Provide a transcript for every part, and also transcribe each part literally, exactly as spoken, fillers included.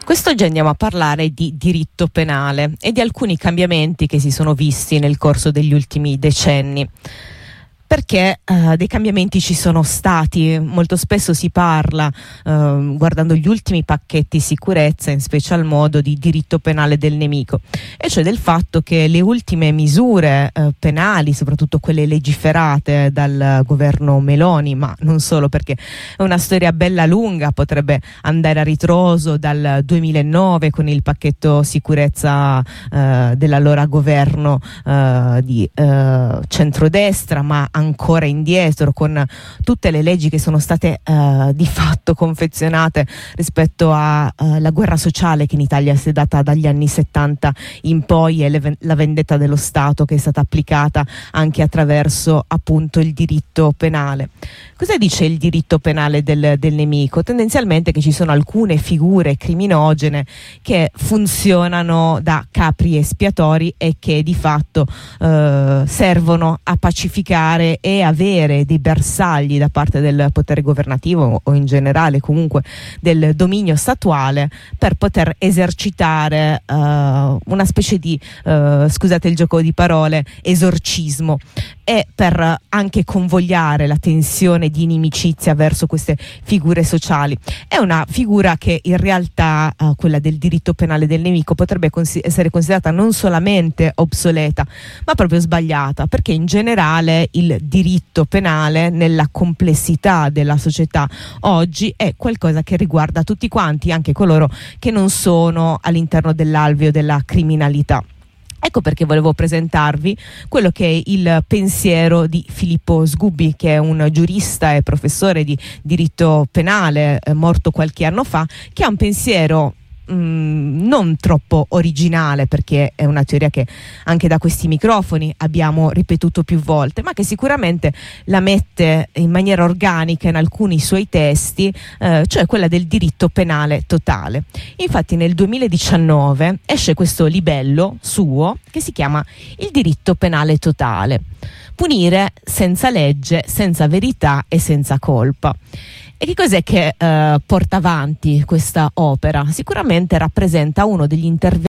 Quest'oggi andiamo a parlare di diritto penale e di alcuni cambiamenti che si sono visti nel corso degli ultimi decenni. Perché uh, dei cambiamenti ci sono stati, molto spesso si parla, uh, guardando gli ultimi pacchetti sicurezza, in special modo di diritto penale del nemico, e cioè del fatto che le ultime misure uh, penali, soprattutto quelle legiferate dal governo Meloni, ma non solo, perché è una storia bella lunga, potrebbe andare a ritroso dal duemilanove con il pacchetto sicurezza uh, dell'allora governo uh, di uh, centrodestra, ma ancora indietro con tutte le leggi che sono state uh, di fatto confezionate rispetto alla uh, guerra sociale che in Italia si è data dagli anni settanta in poi, e le, la vendetta dello Stato che è stata applicata anche attraverso appunto il diritto penale. Cosa dice il diritto penale del, del nemico? Tendenzialmente che ci sono alcune figure criminogene che funzionano da capri espiatori e che di fatto uh, servono a pacificare e avere dei bersagli da parte del potere governativo o in generale comunque del dominio statuale per poter esercitare uh, una specie di, uh, scusate il gioco di parole, esorcismo, e per anche convogliare la tensione di inimicizia verso queste figure sociali. È una figura che in realtà, uh, quella del diritto penale del nemico, potrebbe cons- essere considerata non solamente obsoleta ma proprio sbagliata, perché in generale il diritto penale nella complessità della società oggi è qualcosa che riguarda tutti quanti, anche coloro che non sono all'interno dell'alveo della criminalità. Ecco perché volevo presentarvi quello che è il pensiero di Filippo Sgubbi, che è un giurista e professore di diritto penale, eh, morto qualche anno fa, che ha un pensiero Mm, non troppo originale, perché è una teoria che anche da questi microfoni abbiamo ripetuto più volte, ma che sicuramente la mette in maniera organica in alcuni suoi testi, eh, cioè quella del diritto penale totale. Infatti nel duemiladiciannove esce questo libello suo che si chiama Il diritto penale totale: punire senza legge, senza verità e senza colpa. E che cos'è che eh, porta avanti questa opera? Sicuramente rappresenta uno degli interventi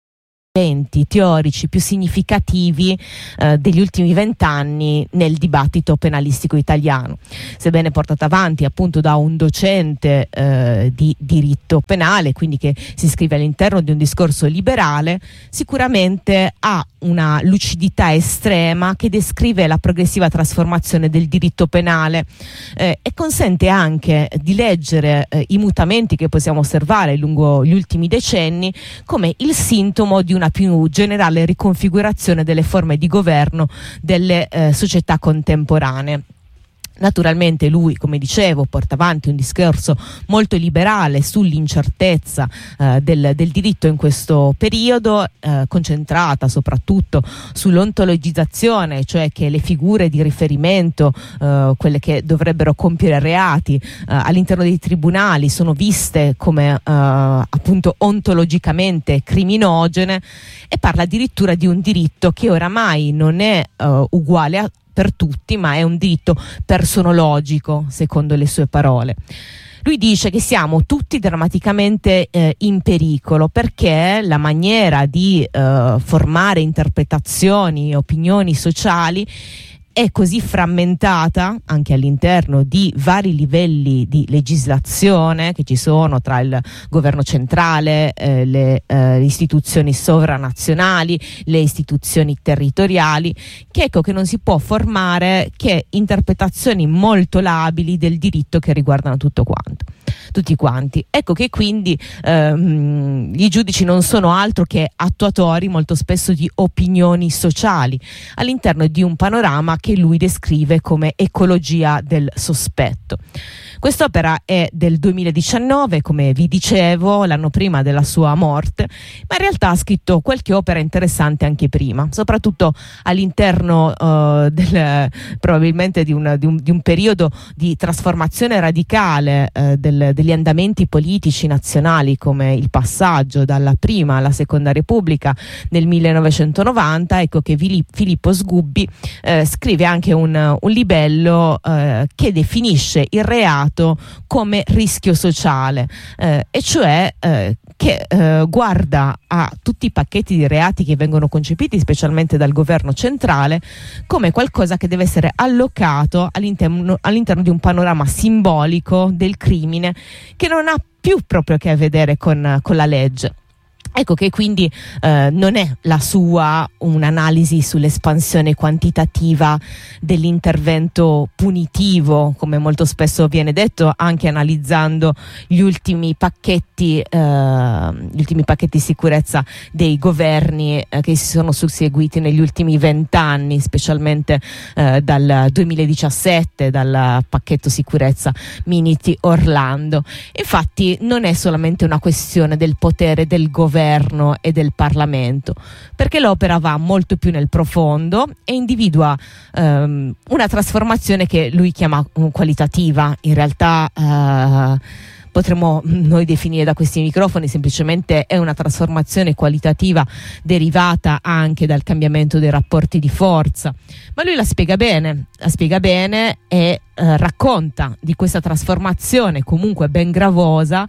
teorici più significativi eh, degli ultimi vent'anni nel dibattito penalistico italiano, sebbene portata avanti appunto da un docente eh, di diritto penale, quindi che si iscrive all'interno di un discorso liberale. Sicuramente ha una lucidità estrema che descrive la progressiva trasformazione del diritto penale eh, e consente anche di leggere eh, i mutamenti che possiamo osservare lungo gli ultimi decenni come il sintomo di una più generale riconfigurazione delle forme di governo delle eh, società contemporanee. Naturalmente lui, come dicevo, porta avanti un discorso molto liberale sull'incertezza eh, del, del diritto in questo periodo, eh, concentrata soprattutto sull'ontologizzazione, cioè che le figure di riferimento, eh, quelle che dovrebbero compiere reati eh, all'interno dei tribunali, sono viste come eh, appunto ontologicamente criminogene, e parla addirittura di un diritto che oramai non è eh, uguale a per tutti, ma è un diritto personologico, secondo le sue parole. Lui dice che siamo tutti drammaticamente eh, in pericolo, perché la maniera di eh, formare interpretazioni e opinioni sociali è così frammentata anche all'interno di vari livelli di legislazione che ci sono tra il governo centrale, eh, le eh, istituzioni sovranazionali, le istituzioni territoriali, che ecco che non si può formare che interpretazioni molto labili del diritto che riguardano tutto quanto, tutti quanti. Ecco che quindi ehm, i giudici non sono altro che attuatori molto spesso di opinioni sociali all'interno di un panorama che lui descrive come ecologia del sospetto. Quest'opera è del duemiladiciannove, come vi dicevo, l'anno prima della sua morte, ma in realtà ha scritto qualche opera interessante anche prima, soprattutto all'interno uh, del, probabilmente di un, di, un, di un periodo di trasformazione radicale uh, del, degli andamenti politici nazionali, come il passaggio dalla prima alla seconda Repubblica nel millenovecentonovanta. Ecco che Filippo Sgubbi uh, scrive anche un, un libello uh, che definisce il reato individuato come rischio sociale, eh, e cioè eh, che eh, guarda a tutti i pacchetti di reati che vengono concepiti specialmente dal governo centrale come qualcosa che deve essere allocato all'interno, all'interno di un panorama simbolico del crimine che non ha più proprio che a vedere con, con la legge. Ecco che quindi eh, non è la sua un'analisi sull'espansione quantitativa dell'intervento punitivo, come molto spesso viene detto, anche analizzando gli ultimi pacchetti, eh, gli ultimi pacchetti di sicurezza dei governi eh, che si sono susseguiti negli ultimi vent'anni, specialmente eh, dal duemiladiciassette, dal pacchetto sicurezza Minniti-Orlando. Infatti non è solamente una questione del potere del governo e del Parlamento, perché l'opera va molto più nel profondo e individua ehm, una trasformazione che lui chiama qualitativa. In realtà eh, potremmo noi definire da questi microfoni semplicemente è una trasformazione qualitativa derivata anche dal cambiamento dei rapporti di forza, ma lui la spiega bene, la spiega bene e eh, racconta di questa trasformazione comunque ben gravosa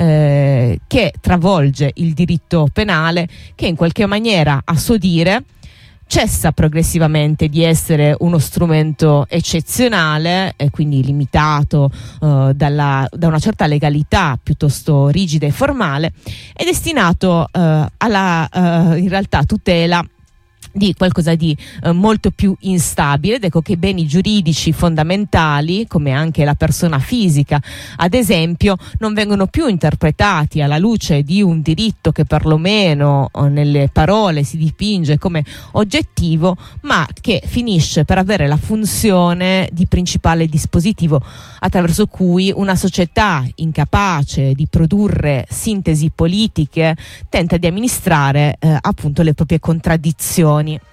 eh, che travolge il diritto penale, che in qualche maniera, a suo dire, cessa progressivamente di essere uno strumento eccezionale e quindi limitato uh, dalla, da una certa legalità piuttosto rigida e formale, è destinato uh, alla uh, in realtà tutela di qualcosa di eh, molto più instabile. Ed ecco che beni giuridici fondamentali, come anche la persona fisica ad esempio, non vengono più interpretati alla luce di un diritto che perlomeno eh, nelle parole si dipinge come oggettivo, ma che finisce per avere la funzione di principale dispositivo attraverso cui una società incapace di produrre sintesi politiche tenta di amministrare eh, appunto le proprie contraddizioni.